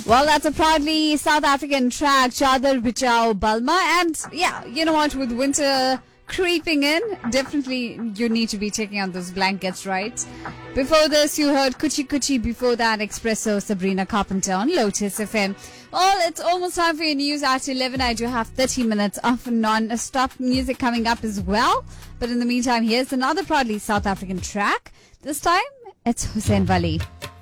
Well, that's a proudly South African track, Chadar Bichao Balma. And yeah, you know what, with winter creeping in, definitely you need to be taking out those blankets, right? Before this, you heard Kuchi Kuchi. Before that, Espresso, Sabrina Carpenter on Lotus FM. Well, it's almost time for your news at 11. I do have 30 minutes of non-stop music coming up as well. But in the meantime, here's another proudly South African track. This time, it's Hussein Wali.